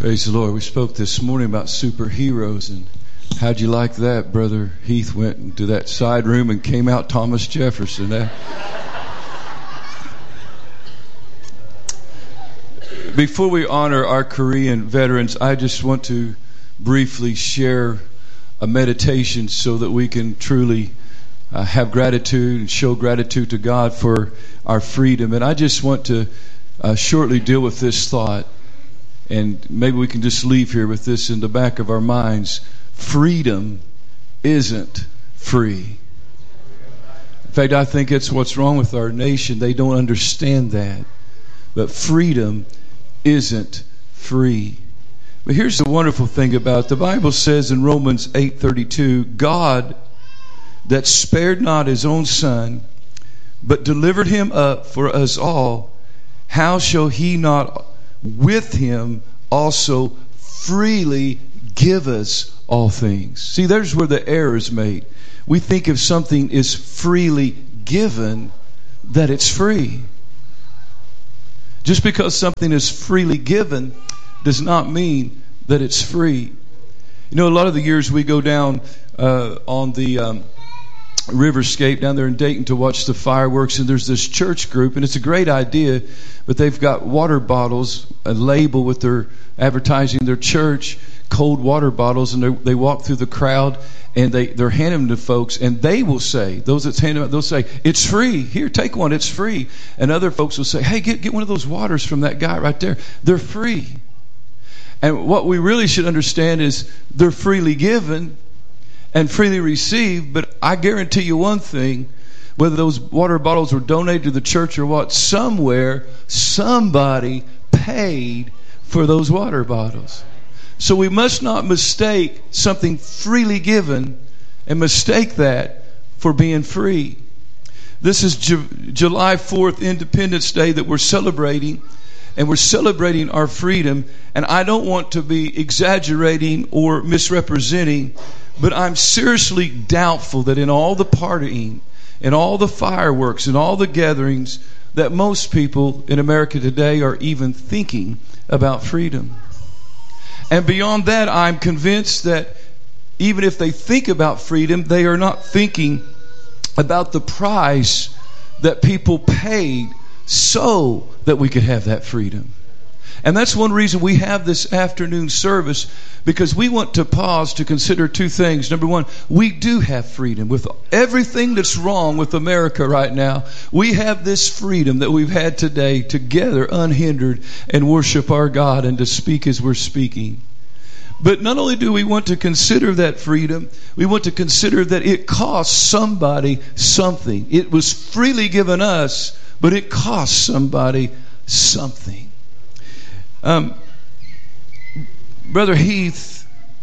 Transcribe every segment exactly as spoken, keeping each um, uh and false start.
Praise the Lord. We spoke this morning about superheroes, and how'd you like that? Brother Heath went into that side room and came out Thomas Jefferson. That... Before we honor our Korean veterans, I just want to briefly share a meditation so that we can truly uh, have gratitude and show gratitude to God for our freedom. And I just want to uh, shortly deal with this thought. And maybe we can just leave here with this in the back of our minds. Freedom isn't free. In fact, I think it's what's wrong with our nation. They don't understand that. But freedom isn't free. But here's the wonderful thing about it. The Bible says in Romans eight thirty-two, God that spared not his own son, but delivered him up for us all, how shall he not with him also freely give us all things? See, there's where the error is made. We think if something is freely given, that it's free. Just because something is freely given does not mean that it's free. You know, a lot of the years we go down uh, on the um, Riverscape down there in Dayton to watch the fireworks, and there's this church group, and it's a great idea, but they've got water bottles, a label with their advertising their church, cold water bottles, and they walk through the crowd and they, they're handing them to folks, and they will say, those that's handing them, they'll say, it's free. Here, take one, it's free. And other folks will say, hey, get, get one of those waters from that guy right there. They're free. And what we really should understand is they're freely given and freely received, but I guarantee you one thing, whether those water bottles were donated to the church or what, somewhere, somebody paid for those water bottles. So we must not mistake something freely given and mistake that for being free. This is Ju- July fourth, Independence Day, that we're celebrating, and we're celebrating our freedom. And I don't want to be exaggerating or misrepresenting, but I'm seriously doubtful that in all the partying, in all the fireworks, in all the gatherings, that most people in America today are even thinking about freedom. And beyond that, I'm convinced that even if they think about freedom, they are not thinking about the price that people paid so that we could have that freedom. And that's one reason we have this afternoon service, because we want to pause to consider two things. Number one, we do have freedom. With everything that's wrong with America right now, we have this freedom that we've had today to gather unhindered and worship our God and to speak as we're speaking. But not only do we want to consider that freedom, we want to consider that it cost somebody something. It was freely given us, but it cost somebody something. Um, Brother Heath,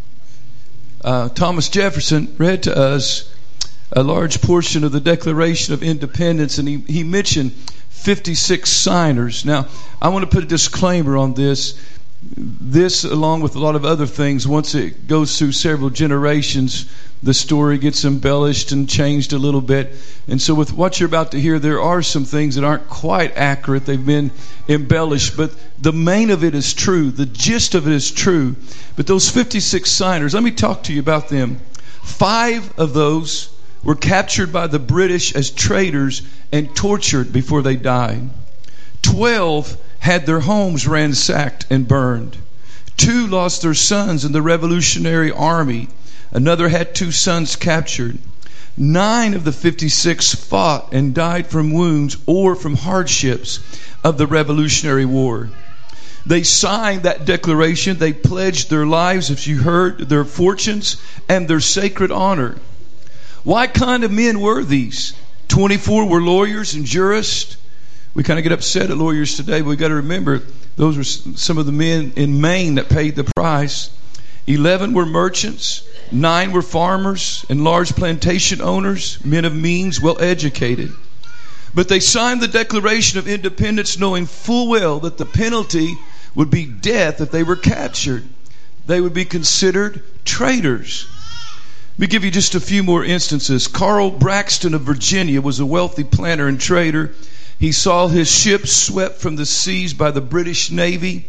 uh, Thomas Jefferson read to us a large portion of the Declaration of Independence, and he, he mentioned fifty-six signers. Now, I want to put a disclaimer on this. This, along with a lot of other things, once it goes through several generations, the story gets embellished and changed a little bit. And so with what you're about to hear, there are some things that aren't quite accurate. They've been embellished, but the main of it is true. The gist of it is true. But those fifty-six signers, let me talk to you about them. Five of those were captured by the British as traitors and tortured before they died. Twelve had their homes ransacked and burned. Two lost their sons in the Revolutionary Army. Another had two sons captured. Nine of the fifty-six fought and died from wounds or from hardships of the Revolutionary War. They signed that declaration. They pledged their lives, if you heard, their fortunes and their sacred honor. What kind of men were these? twenty-four were lawyers and jurists. We kind of get upset at lawyers today, but we've got to remember those were some of the men in Maine that paid the price. Eleven were merchants. Nine were farmers and large plantation owners, men of means, well educated. But they signed the Declaration of Independence knowing full well that the penalty would be death if they were captured. They would be considered traitors. Let me give you just a few more instances. Carl Braxton of Virginia was a wealthy planter and trader. He saw his ships swept from the seas by the British Navy.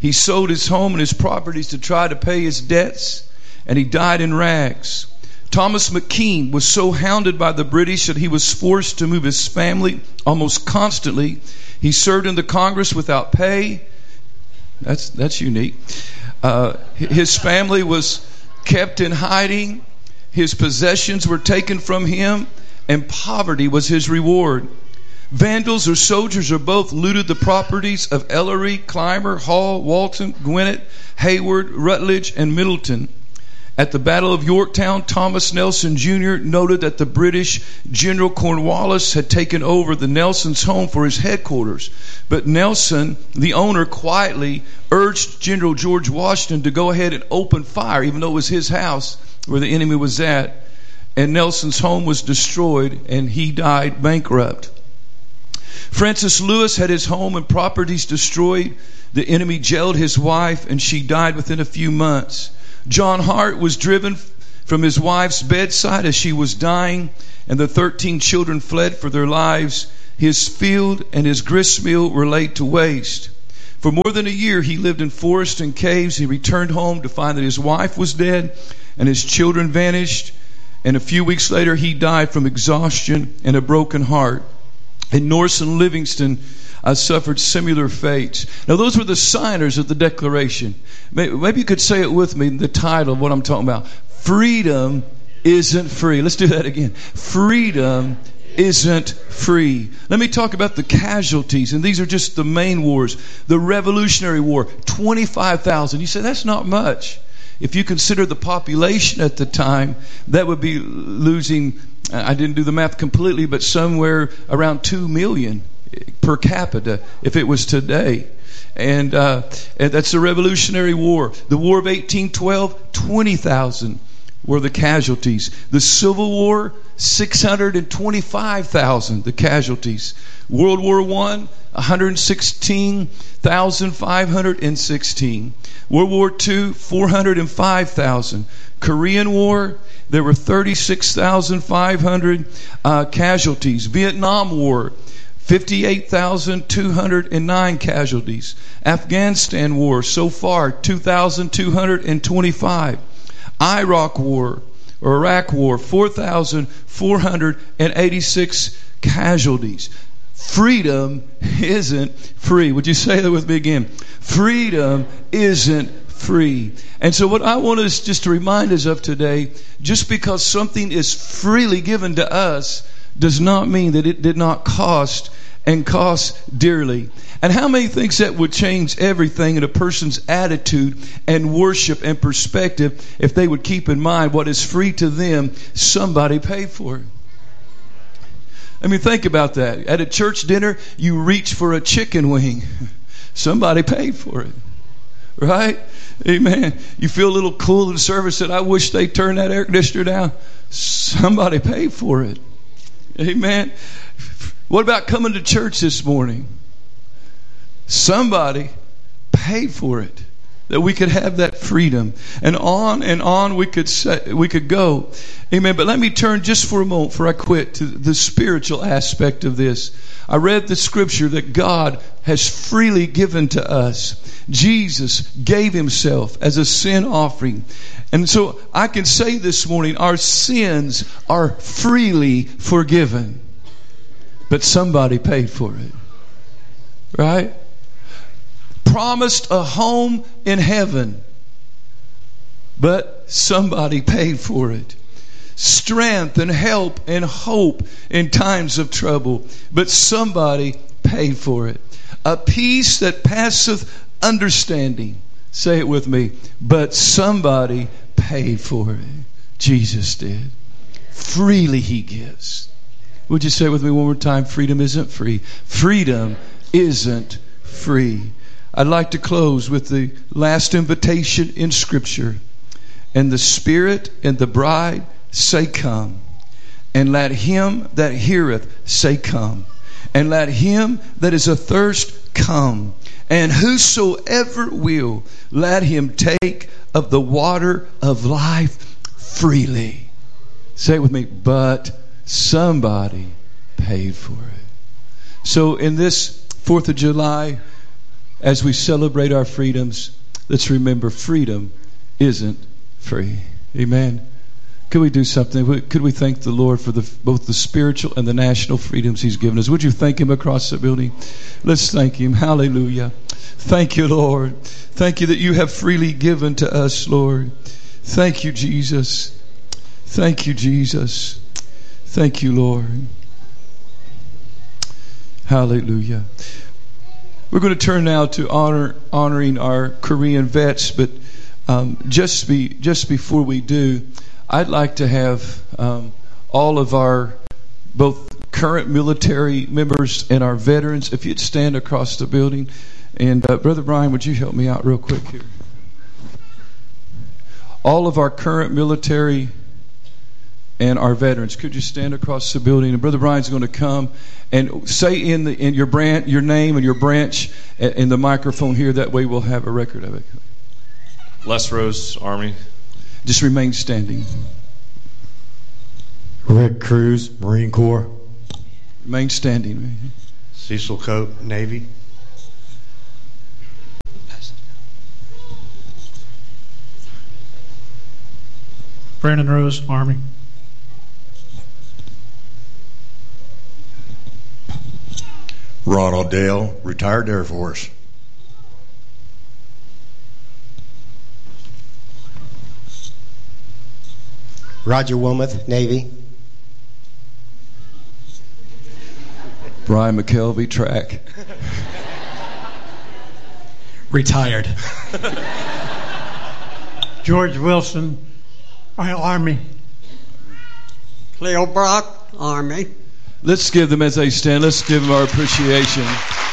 He sold his home and his properties to try to pay his debts, and he died in rags. Thomas McKean was so hounded by the British that he was forced to move his family almost constantly. He served in the Congress without pay. That's that's unique. Uh, his family was kept in hiding. His possessions were taken from him, and poverty was his reward. Vandals or soldiers or both looted the properties of Ellery, Clymer, Hall, Walton, Gwinnett, Hayward, Rutledge, and Middleton. At the Battle of Yorktown, Thomas Nelson Junior noted that the British General Cornwallis had taken over the Nelson's home for his headquarters. But Nelson, the owner, quietly urged General George Washington to go ahead and open fire, even though it was his house where the enemy was at. And Nelson's home was destroyed, and he died bankrupt. Francis Lewis had his home and properties destroyed. The enemy jailed his wife, and she died within a few months. John Hart was driven from his wife's bedside as she was dying, and the thirteen children fled for their lives. His field and his gristmill were laid to waste. For more than a year he lived in forests and caves. He returned home to find that his wife was dead and his children vanished. And a few weeks later he died from exhaustion and a broken heart. And Norris and Livingston uh, suffered similar fates. Now those were the signers of the Declaration. Maybe, maybe you could say it with me, the title of what I'm talking about. Freedom isn't free. Let's do that again. Freedom isn't free. Let me talk about the casualties, and these are just the main wars. The Revolutionary War, twenty-five thousand. You say, that's not much. If you consider the population at the time, that would be losing, I didn't do the math completely, but somewhere around two million per capita if it was today. And, uh, and that's the Revolutionary War. The War of eighteen twelve, twenty thousand were the casualties. The Civil War, six hundred twenty-five thousand, the casualties. World War One, one hundred sixteen thousand five hundred sixteen. World War Two, four hundred five thousand. Korean War, there were thirty-six thousand five hundred uh, casualties. Vietnam War, fifty-eight thousand two hundred nine casualties. Afghanistan War, so far, two thousand two hundred twenty-five. Iraq War, or Iraq War, four thousand four hundred eighty-six casualties. Freedom isn't free. Would you say that with me again? Freedom isn't free. And so what I want us just to remind us of today, just because something is freely given to us does not mean that it did not cost and cost dearly. And how many thinks that would change everything in a person's attitude and worship and perspective if they would keep in mind what is free to them, somebody paid for it? I mean, think about that. At a church dinner, you reach for a chicken wing. Somebody paid for it. Right? Amen. You feel a little cool in the service that I wish they turned that air conditioner down. Somebody paid for it. Amen. What about coming to church this morning? Somebody paid for it, that we could have that freedom. And on and on we could say, we could go. Amen. But let me turn just for a moment before I quit to the spiritual aspect of this. I read the scripture that God has freely given to us. Jesus gave himself as a sin offering. And so I can say this morning, our sins are freely forgiven. But somebody paid for it. Right? Promised a home in heaven. But somebody paid for it. Strength and help and hope in times of trouble. But somebody paid for it. A peace that passeth understanding. Say it with me. But somebody paid for it. Jesus did. Freely he gives. Would you say it with me one more time? Freedom isn't free. Freedom isn't free. I'd like to close with the last invitation in Scripture. And the Spirit and the bride say, come. And let him that heareth say, come. And let him that is athirst come. And whosoever will, let him take of the water of life freely. Say it with me. But somebody paid for it. So in this fourth of July, as we celebrate our freedoms, let's remember freedom isn't free. Amen. Could we do something? Could we thank the Lord for the, both the spiritual and the national freedoms He's given us? Would you thank Him across the building? Let's thank Him. Hallelujah. Thank you, Lord. Thank you that you have freely given to us, Lord. Thank you, Jesus. Thank you, Jesus. Thank you, Lord. Hallelujah. We're going to turn now to honor honoring our Korean vets, but um, just be just before we do, I'd like to have um, all of our both current military members and our veterans, if you'd stand across the building. And uh, Brother Brian, would you help me out real quick here? All of our current military and our veterans, could you stand across the building? And Brother Brian's going to come and say in the in your branch, your name and your branch in the microphone here. That way we'll have a record of it. Les Rose, Army. Just remain standing. Rick Cruz, Marine Corps. Remain standing. Cecil Cope, Navy. Brandon Rose, Army. Ronald Dale, retired Air Force. Roger Wilmoth, Navy. Brian McKelvey, track. Retired. George Wilson, Army. Cleo Brock, Army. Let's give them as they stand. Let's give them our appreciation.